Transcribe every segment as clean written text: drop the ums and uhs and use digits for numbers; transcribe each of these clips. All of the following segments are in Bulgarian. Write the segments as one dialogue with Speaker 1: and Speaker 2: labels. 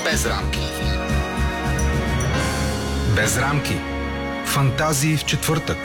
Speaker 1: Без рамки. Без рамки. Фантазии в четвъртък.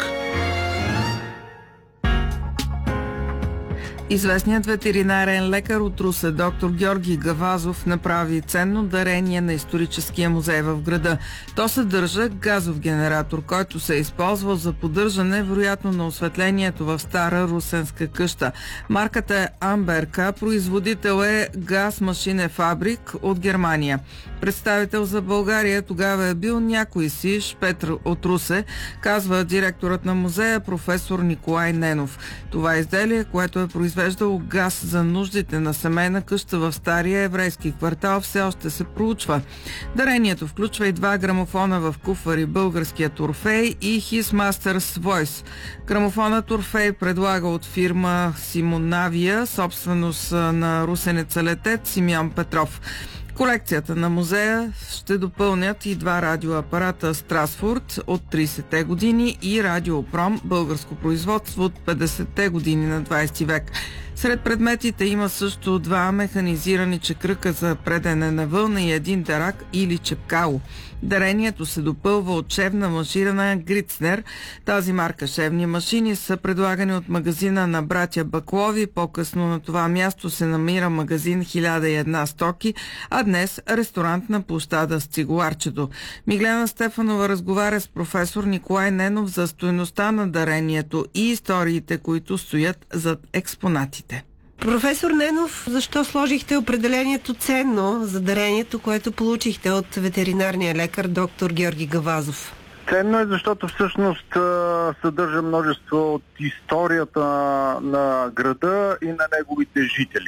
Speaker 2: Известният ветеринарен лекар от Русе, доктор Георги Гавазов, направи ценно дарение на историческия музей в града. То съдържа газов генератор, който се е използвал за поддържане, вероятно, на осветлението в стара русенска къща. Марката е Амберка, производител е Газ Машине Фабрик от Германия. Представител за България тогава е бил някой си Шпетр от Русе, казва директорът на музея професор Николай Ненов. Това изделие, което е произвеждало газ за нуждите на семейна къща в стария еврейски квартал, все още се проучва. Дарението включва и 2 грамофона в куфари, българският Орфей и His Master's Voice. Грамофонът Орфей предлага от фирма Симонавия, собственост на русенеца летец Симеон Петров. Колекцията на музея ще допълнят и 2 радиоапарата Страсфорд от 30-те години и Радиопром, българско производство от 50-те години на 20 век. Сред предметите има също 2 механизирани чекръка за предене на вълна и 1 дарак или чепкало. Дарението се допълва от шевна машина Грицнер. Тази марка шевни машини са предлагани от магазина на братя Баклови. По-късно на това място се намира магазин 1001 стоки, а днес ресторант на площада с цигуларчето. Миглена Стефанова разговаря с професор Николай Ненов за стойността на дарението и историите, които стоят зад експонатите.
Speaker 3: Професор Ненов, защо сложихте определението ценно за дарението, което получихте от ветеринарния лекар доктор Георги Гавазов?
Speaker 4: Ценно е, защото всъщност съдържа множество от историята на града и на неговите жители.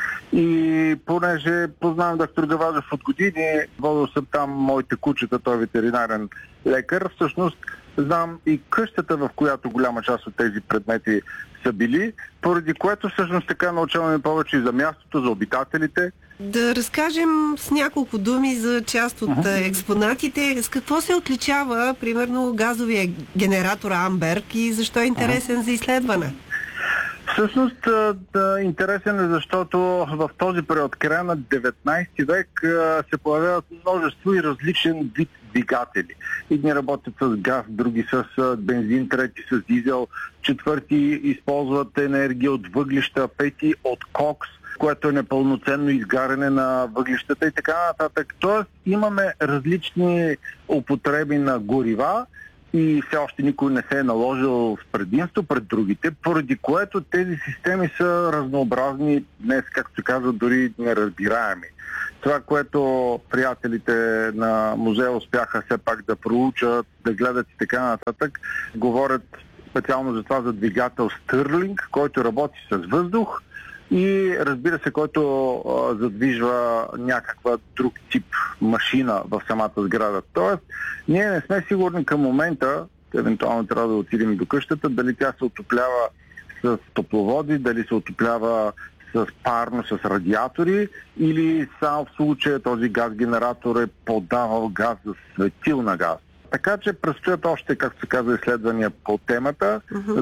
Speaker 4: И понеже познавам доктор Гавазов от години, водил съм там моите кучета, той е ветеринарен лекар, всъщност знам и къщата, в която голяма част от тези предмети са били, поради което всъщност така научаваме повече и за мястото, за обитателите.
Speaker 3: Да разкажем с няколко думи за част от експонатите. С какво се отличава, примерно, газовия генератор Амберг и защо е интересен за изследване?
Speaker 4: Всъщност интересен е, защото в този период, края на 19 век, се появяват множество и различен вид двигатели. Едни работят с газ, други с бензин, трети с дизел, четвърти използват енергия от въглища, пети от кокс, което е непълноценно изгаряне на въглищата и така нататък. Тоест имаме различни употреби на горива и все още никой не се е наложил в предимство пред другите, поради което тези системи са разнообразни днес, както се казва, дори неразбираеми. Това, което приятелите на музея успяха все пак да проучат, да гледат и така нататък, говорят специално за това за двигател Стърлинг, който работи с въздух и разбира се, който задвижва някаква друг тип машина в самата сграда. Тоест, ние не сме сигурни към момента, евентуално трябва да отидем до къщата, дали тя се отоплява с топловоди, дали се отоплява с парно, с радиатори или само в случая този газ-генератор е подавал газ за светилна газ. Така че предстоят още, както се казва, изследвания по темата,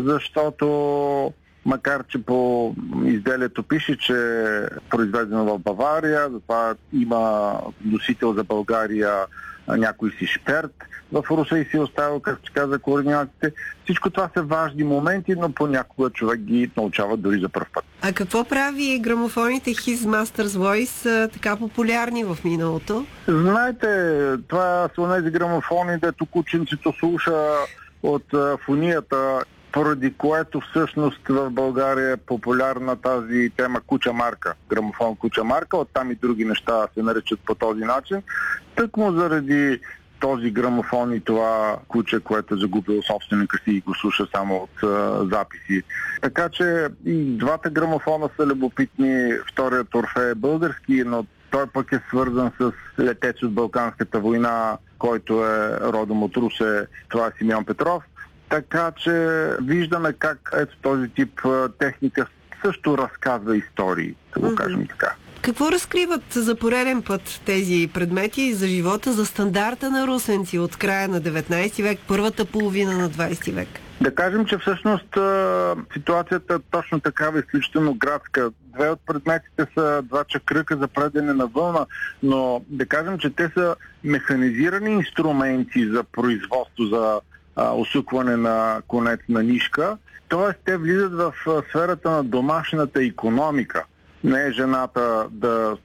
Speaker 4: защото макар че по изделието пише, че е произведено в Бавария, затова има носител за България някой си Шперт в Русе и си оставил, както се каза, координатите. Всичко това са важни моменти, но понякога човек ги научава дори за пръв път.
Speaker 3: А какво прави грамофоните His Master's Voice така популярни в миналото?
Speaker 4: Знаете, това са онези грамофони, дето кученцето слуша от фонията, поради което всъщност в България е популярна тази тема куча марка, грамофон куча марка, оттам и други неща се наричат по този начин. Тъкмо заради този грамофон и това куче, което е загубило собственика си и го слуша само от записи. Така че и двата грамофона са любопитни. Вторият Орфей е български, но той пък е свързан с летец от Балканската война, който е родом от Русе. Това е Симеон Петров. Така че виждаме как ето този тип техника също разказва истории, да го кажем така.
Speaker 3: Какво разкриват за пореден път тези предмети за живота, за стандарта на русенци от края на 19 век, първата половина на 20 век?
Speaker 4: Да кажем, че всъщност ситуацията точно такава, изключително градска. две от предметите са два чакръка за предене на вълна, но да кажем, че те са механизирани инструменти за производство, за усукване на конец на нишка. Тоест, те влизат в сферата на домашната икономика. Не е жената да